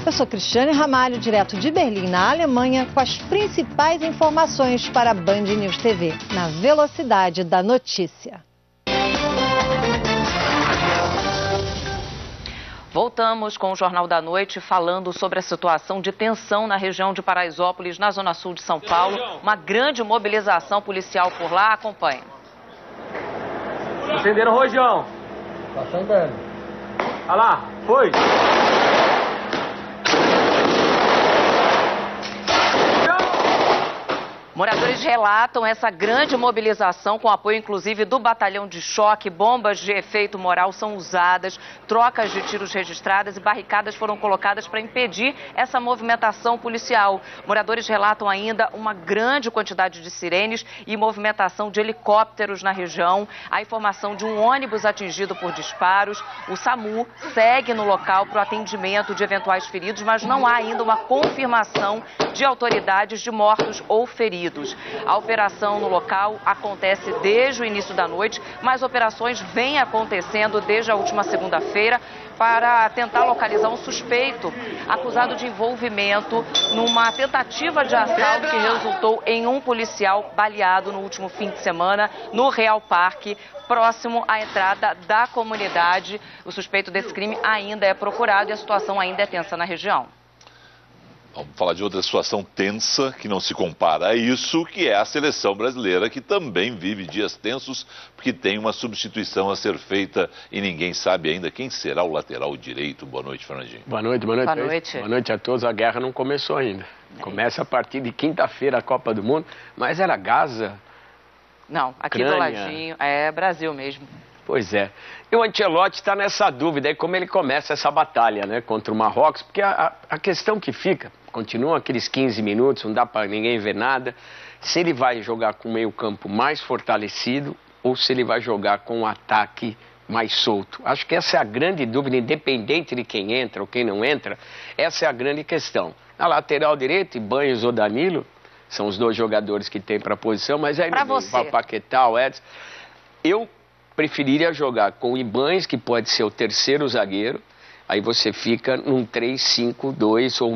Eu sou Cristiane Ramalho, direto de Berlim, na Alemanha, com as principais informações para a Band News TV, na velocidade da notícia. Voltamos com o Jornal da Noite falando sobre a situação de tensão na região de Paraisópolis, na zona sul de São Paulo. Uma grande mobilização policial por lá. Acompanhe. Acenderam o rojão. Tá acendendo. Olha lá, foi. Moradores relatam essa grande mobilização com apoio inclusive do batalhão de choque, bombas de efeito moral são usadas, trocas de tiros registradas e barricadas foram colocadas para impedir essa movimentação policial. Moradores relatam ainda uma grande quantidade de sirenes e movimentação de helicópteros na região, a informação de um ônibus atingido por disparos. O SAMU segue no local para o atendimento de eventuais feridos, mas não há ainda uma confirmação de autoridades de mortos ou feridos. A operação no local acontece desde o início da noite, mas operações vêm acontecendo desde a última segunda-feira para tentar localizar um suspeito acusado de envolvimento numa tentativa de assalto que resultou em um policial baleado no último fim de semana no Real Parque, próximo à entrada da comunidade. O suspeito desse crime ainda é procurado e a situação ainda é tensa na região. Vamos falar de outra situação tensa que não se compara a isso, que é a seleção brasileira, que também vive dias tensos, porque tem uma substituição a ser feita e ninguém sabe ainda quem será o lateral direito. Boa noite, Fernandinho. Boa noite, boa noite. Boa noite. Boa noite a todos. A guerra não começou ainda. Começa a partir de quinta-feira a Copa do Mundo, mas era Gaza? Não, aqui Ucrânia. do ladinho é Brasil mesmo. Pois é. E o Ancelotti está nessa dúvida aí como ele começa essa batalha, né, contra o Marrocos, porque a questão que fica, continuam aqueles 15 minutos, não dá para ninguém ver nada, se ele vai jogar com o meio-campo mais fortalecido ou se ele vai jogar com um ataque mais solto. Acho que essa é a grande dúvida, independente de quem entra ou quem não entra, essa é a grande questão. Na lateral direita, Ibanez ou Danilo, são os dois jogadores que tem para a posição, mas aí Para você. o Paquetá, o Edson, eu preferiria jogar com o Ibanez, que pode ser o terceiro zagueiro, aí você fica num 3-5-2 ou um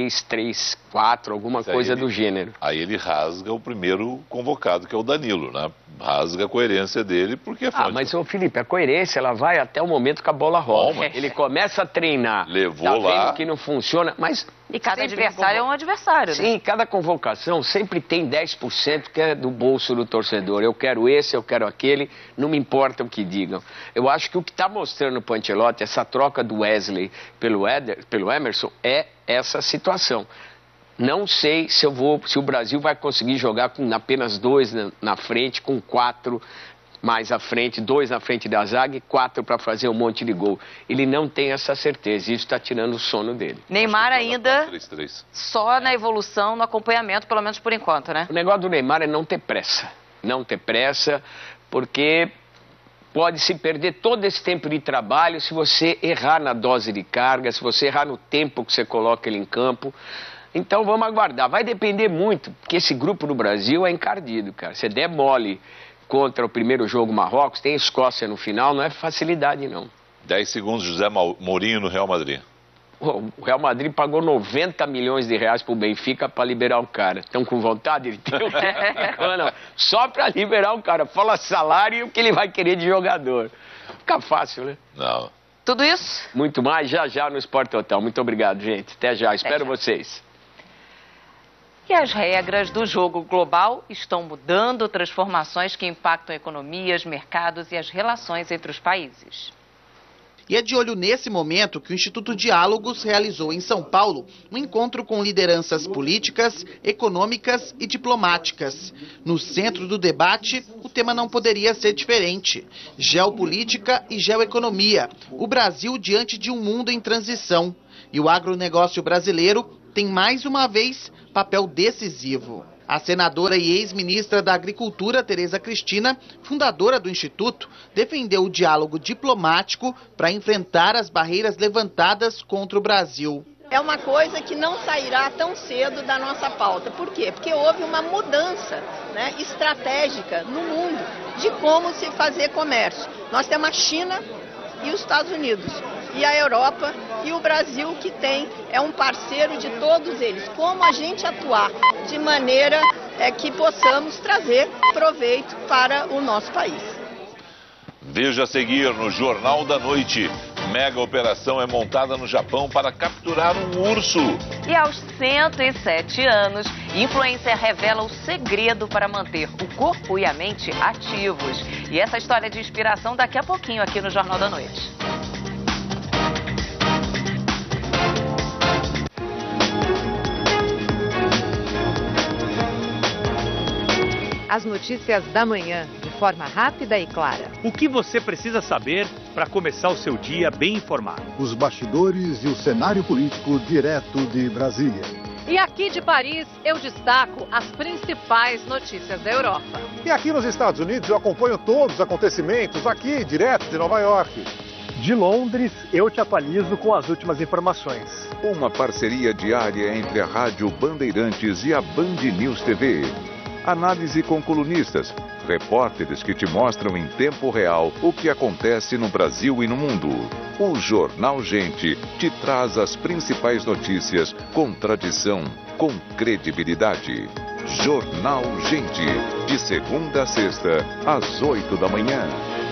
3-3-4, alguma coisa do gênero. Aí ele rasga o primeiro convocado, que é o Danilo, né? Rasga a coerência dele, porque... Mas, ô Felipe, a coerência, ela vai até o momento que a bola rola. Ele começa a treinar, levou tá lá vendo que não funciona, mas... E cada adversário é um adversário, né? Sim, cada convocação sempre tem 10% que é do bolso do torcedor. Eu quero esse, eu quero aquele, não me importa o que digam. Eu acho que o que está mostrando o Ancelotti, essa troca do Wesley pelo Emerson, é essa situação. Não sei se o Brasil vai conseguir jogar com apenas 2 na frente, com 4 mais à frente, 2 na frente da zaga e 4 para fazer um monte de gol. Ele não tem essa certeza, isso está tirando o sono dele. Neymar ainda 3-3. só na evolução, no acompanhamento, pelo menos por enquanto, né? O negócio do Neymar é não ter pressa. Não ter pressa, porque pode se perder todo esse tempo de trabalho se você errar na dose de carga, se você errar no tempo que você coloca ele em campo. Então vamos aguardar. Vai depender muito, porque esse grupo no Brasil é encardido, cara. Você der mole contra o primeiro jogo Marrocos, tem Escócia no final, não é facilidade, não. 10 segundos, José Mourinho no Real Madrid. O Real Madrid pagou 90 milhões de reais pro Benfica para liberar o cara. Estão com vontade de ter o cara? Não, só para liberar o cara. Fala salário e o que ele vai querer de jogador. Fica fácil, né? Não. Tudo isso? Muito mais já no Sport Total. Muito obrigado, gente. Até já. Espero vocês. E as regras do jogo global estão mudando, transformações que impactam economias, mercados e as relações entre os países. E é de olho nesse momento que o Instituto Diálogos realizou em São Paulo um encontro com lideranças políticas, econômicas e diplomáticas. No centro do debate, o tema não poderia ser diferente: geopolítica e geoeconomia. O Brasil diante de um mundo em transição. E o agronegócio brasileiro tem mais uma vez papel decisivo. A senadora e ex-ministra da Agricultura, Tereza Cristina, fundadora do Instituto, defendeu o diálogo diplomático para enfrentar as barreiras levantadas contra o Brasil. É uma coisa que não sairá tão cedo da nossa pauta. Por quê? Porque houve uma mudança, né, estratégica no mundo de como se fazer comércio. Nós temos a China e os Estados Unidos. e a Europa, e o Brasil que é um parceiro de todos eles. Como a gente atuar de maneira que possamos trazer proveito para o nosso país. Veja a seguir no Jornal da Noite. Mega operação é montada no Japão para capturar um urso. E aos 107 anos, influencer revela o segredo para manter o corpo e a mente ativos. E essa história de inspiração daqui a pouquinho aqui no Jornal da Noite. As notícias da manhã, de forma rápida e clara. O que você precisa saber para começar o seu dia bem informado. Os bastidores e o cenário político direto de Brasília. E aqui de Paris, eu destaco as principais notícias da Europa. E aqui nos Estados Unidos, eu acompanho todos os acontecimentos aqui, direto de Nova York. De Londres, eu te atualizo com as últimas informações. Uma parceria diária entre a Rádio Bandeirantes e a Band News TV. Análise com colunistas, repórteres que te mostram em tempo real o que acontece no Brasil e no mundo. O Jornal Gente te traz as principais notícias com tradição, com credibilidade. Jornal Gente, de segunda a sexta, às 8 da manhã.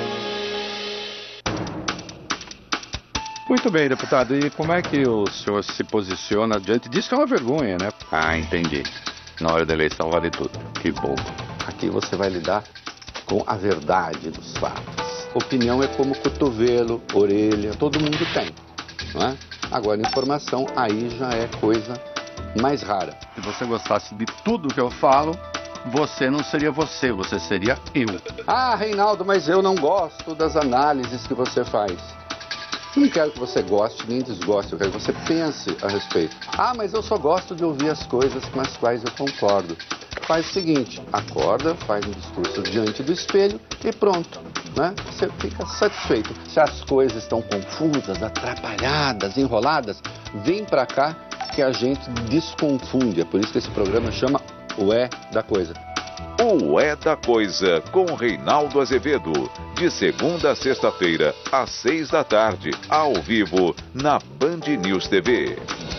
Muito bem, deputado. E como é que o senhor se posiciona diante disso? Que é uma vergonha, né? Ah, entendi. Na hora da eleição vale tudo. Que bom. Aqui você vai lidar com a verdade dos fatos. Opinião é como cotovelo, orelha, todo mundo tem, não é? Agora, informação aí já é coisa mais rara. Se você gostasse de tudo que eu falo, você não seria você, você seria eu. Ah, Reinaldo, mas eu não gosto das análises que você faz. Eu não quero que você goste nem desgoste, eu quero que você pense a respeito. Ah, mas eu só gosto de ouvir as coisas com as quais eu concordo. Faz o seguinte, acorda, faz um discurso diante do espelho e pronto, né? Você fica satisfeito. Se as coisas estão confusas, atrapalhadas, enroladas, vem pra cá que a gente desconfunde. É por isso que esse programa chama O É da Coisa. O É da Coisa, com Reinaldo Azevedo. De segunda a sexta-feira, às 6 da tarde, ao vivo, na Band News TV.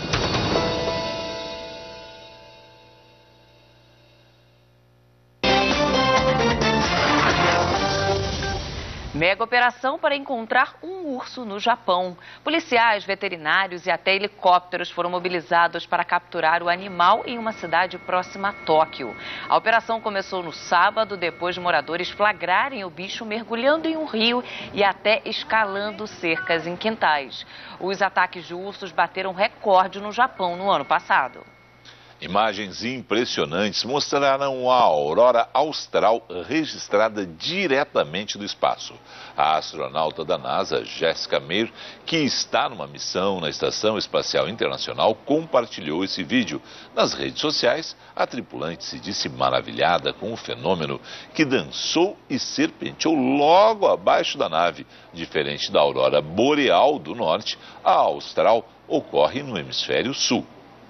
Mega operação para encontrar um urso no Japão. Policiais, veterinários e até helicópteros foram mobilizados para capturar o animal em uma cidade próxima a Tóquio. A operação começou no sábado, depois de moradores flagrarem o bicho mergulhando em um rio e até escalando cercas em quintais. Os ataques de ursos bateram recorde no Japão no ano passado. Imagens impressionantes mostraram a aurora austral registrada diretamente do espaço. A astronauta da NASA, Jessica Meir, que está numa missão na Estação Espacial Internacional, compartilhou esse vídeo. Nas redes sociais, a tripulante se disse maravilhada com o fenômeno que dançou e serpenteou logo abaixo da nave. Diferente da aurora boreal do norte, a austral ocorre no hemisfério sul.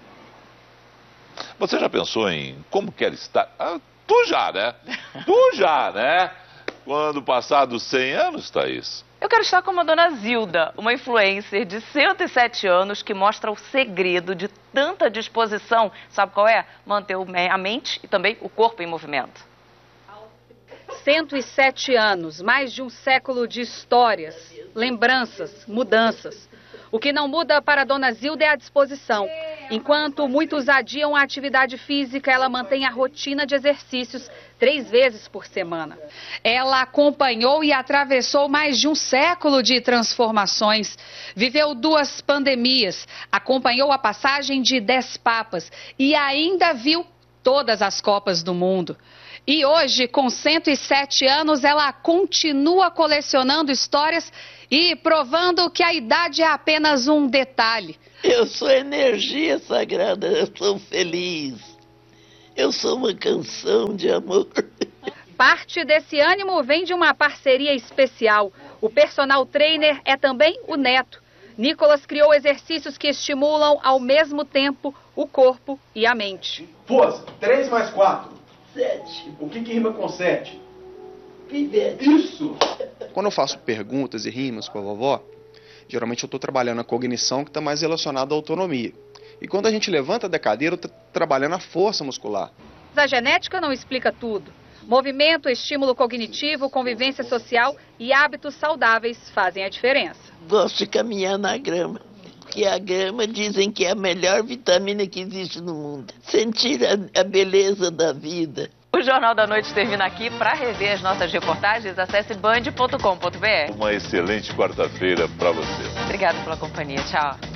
Você já pensou em como quer estar? Ah, tu já, né? Tu já, né? Quando passar dos 100 anos, Thaís? Eu quero estar como a dona Zilda, uma influencer de 107 anos que mostra o segredo de tanta disposição. Sabe qual é? Manter a mente e também o corpo em movimento. 107 anos, mais de um século de histórias, lembranças, mudanças. O que não muda para a dona Zilda é a disposição. Enquanto muitos adiam a atividade física, ela mantém a rotina de exercícios 3 vezes por semana. Ela acompanhou e atravessou mais de um século de transformações. Viveu 2 pandemias, acompanhou a passagem de 10 papas e ainda viu todas as Copas do Mundo. E hoje, com 107 anos, ela continua colecionando histórias e provando que a idade é apenas um detalhe. Eu sou energia sagrada, eu sou feliz. Eu sou uma canção de amor. Parte desse ânimo vem de uma parceria especial. O personal trainer é também o neto. Nicolas criou exercícios que estimulam ao mesmo tempo o corpo e a mente. Força, 3 mais 4. 7. O que rima com 7? Pivete. Isso! Quando eu faço perguntas e rimas com a vovó, Geralmente eu estou trabalhando a cognição, que está mais relacionada à autonomia. E quando a gente levanta da cadeira, eu estou trabalhando a força muscular. A genética não explica tudo. Movimento, estímulo cognitivo, convivência social e hábitos saudáveis fazem a diferença. Gosto de caminhar na grama, porque a grama dizem que é a melhor vitamina que existe no mundo. Sentir a beleza da vida. O Jornal da Noite termina aqui. Para rever as nossas reportagens, acesse band.com.br. Uma excelente quarta-feira para você. Obrigada pela companhia. Tchau.